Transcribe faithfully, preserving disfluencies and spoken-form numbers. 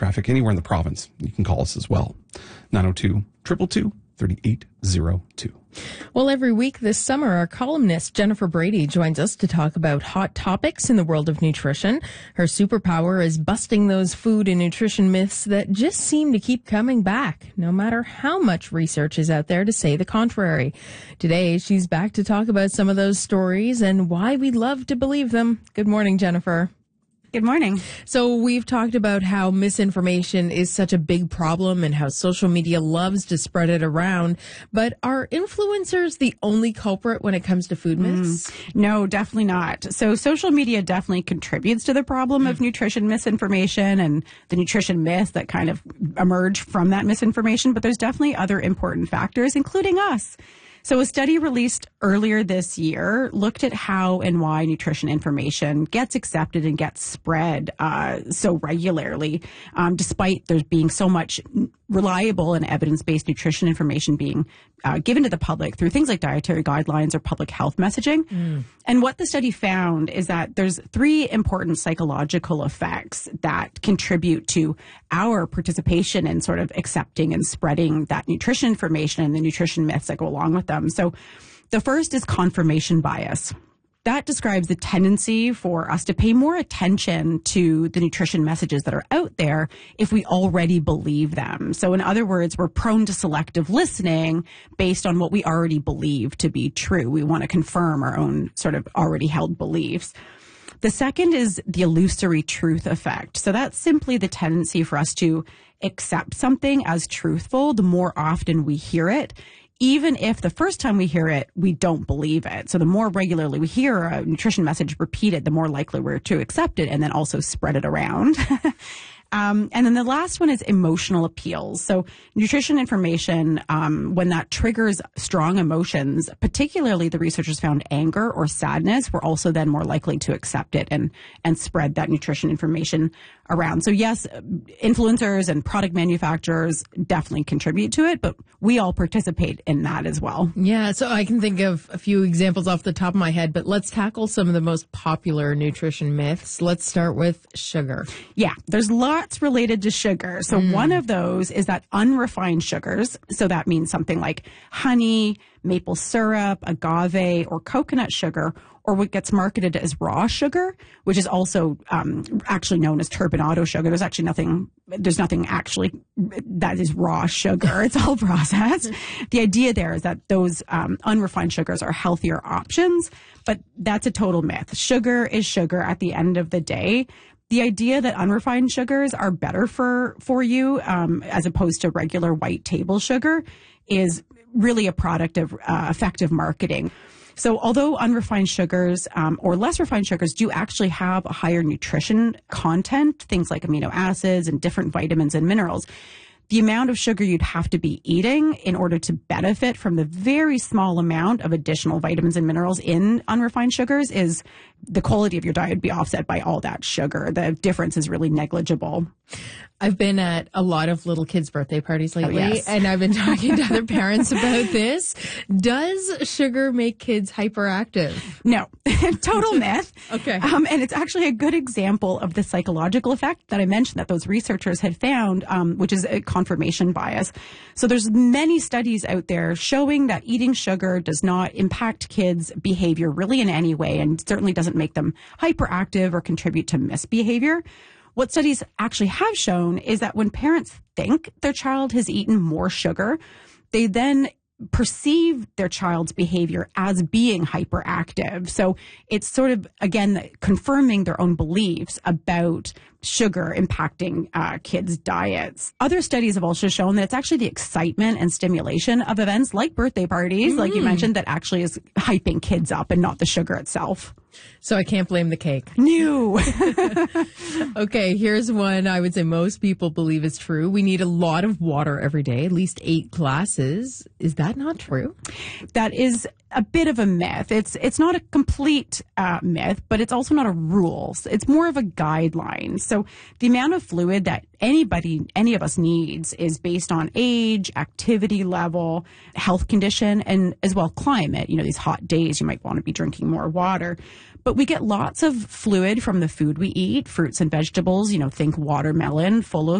traffic anywhere in the province, you can call us as well. nine oh two, two two two, three eight zero two. Well, every week this summer, our columnist Jennifer Brady joins us to talk about hot topics in the world of nutrition. Her superpower is busting those food and nutrition myths that just seem to keep coming back, no matter how much research is out there to say the contrary. Today, she's back to talk about some of those stories and why we love to believe them. Good morning, Jennifer. Good morning. So we've talked about how misinformation is such a big problem and how social media loves to spread it around. But are influencers the only culprit when it comes to food myths? Mm, no, definitely not. So social media definitely contributes to the problem mm. of nutrition misinformation and the nutrition myths that kind of emerge from that misinformation. But there's definitely other important factors, including us. So a study released earlier this year looked at how and why nutrition information gets accepted and gets spread uh, so regularly, um, despite there being so much reliable and evidence-based nutrition information being uh, given to the public through things like dietary guidelines or public health messaging. Mm. And what the study found is that there's three important psychological effects that contribute to our participation in sort of accepting and spreading that nutrition information and the nutrition myths that go along with them. So the first is confirmation bias. That describes the tendency for us to pay more attention to the nutrition messages that are out there if we already believe them. So in other words, we're prone to selective listening based on what we already believe to be true. We want to confirm our own sort of already held beliefs. The second is the illusory truth effect. So that's simply the tendency for us to accept something as truthful the more often we hear it, even if the first time we hear it, we don't believe it. So the more regularly we hear a nutrition message repeated, the more likely we're to accept it and then also spread it around. Um, and then the last one is emotional appeals. So nutrition information, um, when that triggers strong emotions, particularly the researchers found anger or sadness, were also then more likely to accept it and, and spread that nutrition information around. So yes, influencers and product manufacturers definitely contribute to it, but we all participate in that as well. Yeah, so I can think of a few examples off the top of my head, but let's tackle some of the most popular nutrition myths. Let's start with sugar. Yeah, there's lots related to sugar. So mm. one of those is that unrefined sugars, so that means something like honey, maple syrup, agave, or coconut sugar, or what gets marketed as raw sugar, which is also um, actually known as turbinado sugar. There's actually nothing, there's nothing actually that is raw sugar. It's all processed. The idea there is that those um, unrefined sugars are healthier options, but that's a total myth. Sugar is sugar at the end of the day. The idea that unrefined sugars are better for, for you um, as opposed to regular white table sugar is really a product of uh, effective marketing. So although unrefined sugars um, or less refined sugars do actually have a higher nutrition content, things like amino acids and different vitamins and minerals, the amount of sugar you'd have to be eating in order to benefit from the very small amount of additional vitamins and minerals in unrefined sugars is the quality of your diet would be offset by all that sugar. The difference is really negligible. I've been at a lot of little kids' birthday parties lately, oh, yes. and I've been talking to other parents about this. Does sugar make kids hyperactive? No. Total myth. Okay. Um, and it's actually a good example of the psychological effect that I mentioned that those researchers had found, um, which is a confirmation bias. So there's many studies out there showing that eating sugar does not impact kids' behavior really in any way and certainly doesn't make them hyperactive or contribute to misbehavior. What studies actually have shown is that when parents think their child has eaten more sugar, they then perceive their child's behavior as being hyperactive. So it's sort of, again, confirming their own beliefs about sugar impacting uh, kids' diets. Other studies have also shown that it's actually the excitement and stimulation of events like birthday parties, mm. like you mentioned, that actually is hyping kids up and not the sugar itself. So I can't blame the cake. No. Okay, here's one I would say most people believe is true. We need a lot of water every day, at least eight glasses. Is that not true? That is a bit of a myth. It's it's not a complete uh, myth, but it's also not a rule. It's more of a guideline. So the amount of fluid that anybody, any of us needs is based on age, activity level, health condition, and as well climate. You know, these hot days, you might want to be drinking more water. But we get lots of fluid from the food we eat, fruits and vegetables, you know, think watermelon, full of